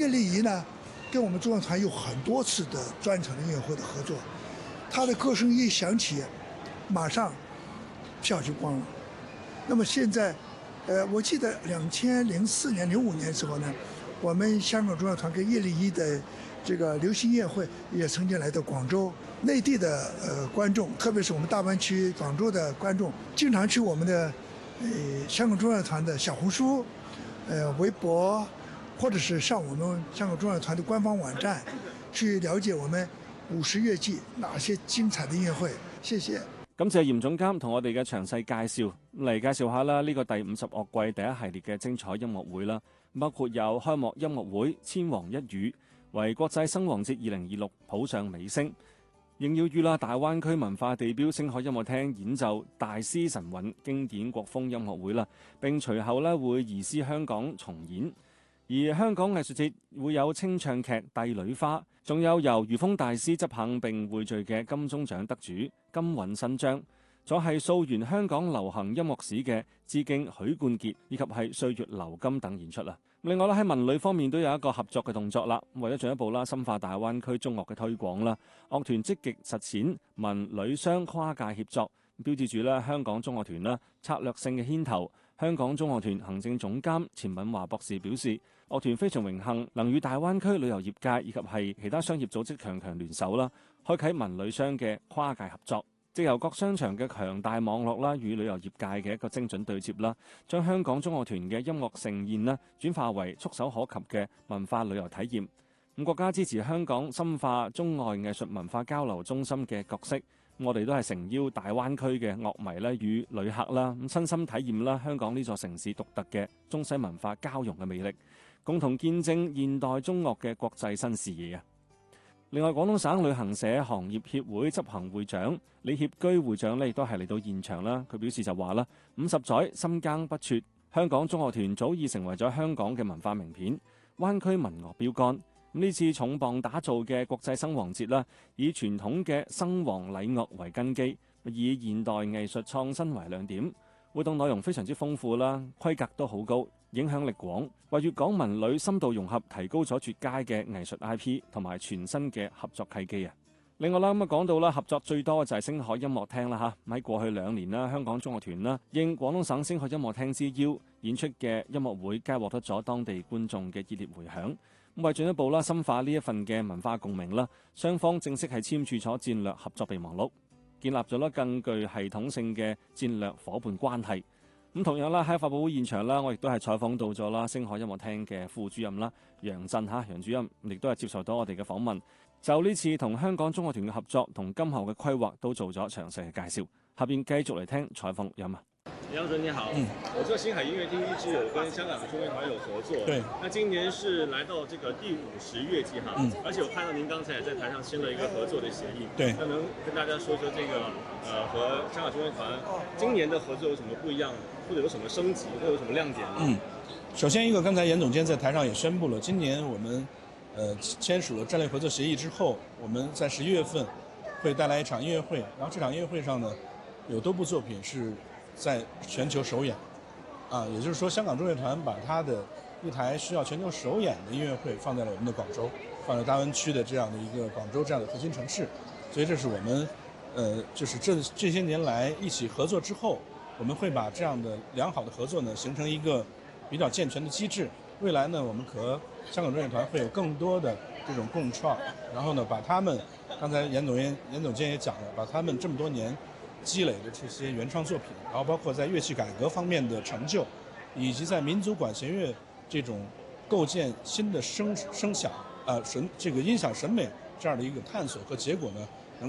丽仪呢，跟我们中乐团有很多次的专场的音乐会的合作，她的歌声一响起，马上票就光了。那么现在，我记得2004年、05年的时候呢，我们香港中乐团跟叶丽仪的这个流行音乐会也曾经来到广州，内地的观众，特别是我们大湾区广州的观众，经常去我们的香港中乐团的小红书、微博，或者是上我们香港中乐团的官方网站，去了解我们50樂季哪些精彩的音樂會。謝謝。 感謝嚴總監同我哋嘅詳細介紹，嚟介紹下啦呢個第50樂季第一系列嘅精彩音樂會啦，包括有開幕音樂會《千王一語》，為國際生王節2026譜上尾聲，應邀於大灣區文化地標星海音樂廳演奏大師神韻經典國風音樂會啦，並隨後會移師香港重演。而香港藝術節會有清唱劇《帝女花》，仲有由余峰大師執行並匯聚嘅金鐘獎得主金韻新章，仲係溯源香港流行音樂史嘅致敬許冠傑，以及係歲月流金等演出啦。另外喺文旅方面都有一個合作嘅動作啦，為咗進一步深化大灣區中樂嘅推廣啦，樂團積極實踐文旅商跨界協作，標誌住香港中樂團策略性嘅牽頭。香港中樂團行政總監錢敏華博士表示，樂團非常榮幸能與大灣區旅遊業界以及係其他商業組織強聯手啦，開啟文旅商嘅跨界合作，藉由各商場嘅強大網絡啦，與旅遊業界嘅一個精準對接啦，將香港中樂團嘅音樂盛宴轉化為觸手可及嘅文化旅遊體驗。國家支持香港深化中外藝術文化交流中心嘅角色。我哋都係誠邀大灣區嘅樂迷與旅客親身體驗香港呢座城市獨特嘅中西文化交融嘅魅力，共同見證現代中樂嘅國際新視野。另外，廣東省旅行社行業協會執行會長李協居會長亦都係嚟到現場啦。佢表示就話50載深耕不輟，香港中樂團早已成為咗香港嘅文化名片、灣區民樂標杆。呢次重磅打造嘅國際生王節以傳統嘅生王禮樂為根基，以現代藝術創新為亮點。活動內容非常之豐富啦，規格都好高，影響力廣，為粵港文旅深度融合提高咗絕佳嘅藝術 IP 同埋全新嘅合作契機啊！另外講到合作最多就係星海音樂廳啦嚇，喺過去2年香港中樂團應廣東省星海音樂廳之邀演出嘅音樂會，皆獲得咗當地觀眾嘅熱烈迴響。為進一步深化呢一份嘅文化共鳴雙方正式係簽署咗戰略合作備忘錄，建立咗更具系統性嘅戰略夥伴關係。咁同樣喺發佈會現場我亦都係採訪到咗星海音樂廳嘅副主任楊震楊主任，亦都係接受到我哋嘅訪問，就呢次同香港中樂團嘅合作同今後嘅規劃都做咗詳細嘅介紹。下邊繼續嚟聽採訪錄音啊！ 楊總你好，我知道星海音樂廳一直有跟香港的中樂團有合作， 對， 那今年是來到這個第50樂季哈，而且我看到您剛才也在台上簽了一個合作的協議， 對， 那能跟大家說說這個和香港中樂團今年的合作有什麼不一樣，或者有什麼升級，或者有什麼亮點呢？ 首先一個，剛才嚴總監在台上也宣布了，今年我們簽署了戰略合作協議之後，我們在11月份會帶來一場音樂會，然後這場音樂會上呢，有多部作品是在全球首演，也就是說香港中樂團把它的一台需要全球首演的音樂會放在了我們的廣州，放在大灣區的這樣的一個廣州這樣的核心城市，所以這是我們就是這些年來一起合作之後，我們會把這樣的良好的合作呢形成一個比較健全的機制，未來呢我們和香港中樂團會有更多的這種共創，然後呢把他們剛才嚴總監也講了，把他們這麼多年積累的這些原創作品，然後包括在樂器改革方面的成就，以及在民族管弦樂這種構建新的聲響這個音響審美這樣的一個探索和結果呢，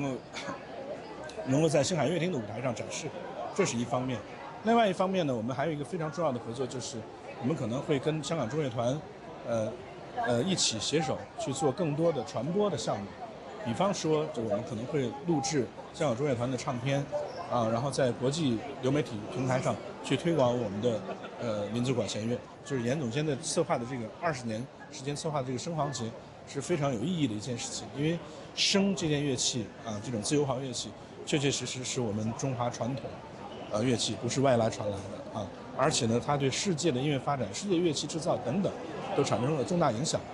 能夠在星海音樂廳的舞台上展示，這是一方面。另外一方面呢，我們還有一個非常重要的合作，就是我們可能會跟香港中樂團一起攜手去做更多的傳播的項目。比方說，就我們可能會錄製香港中樂團的唱片，然後在國際流媒體平台上去推廣我們的民族管弦樂。就是嚴總監的策劃的這個20年時間策劃的這個聲皇節是非常有意義的一件事情，因為聲這件樂器這種自由簧樂器確確實實是我們中華傳統樂器，不是外來傳來的而且呢，它對世界的音樂發展、世界樂器製造等等都產生了重大影響。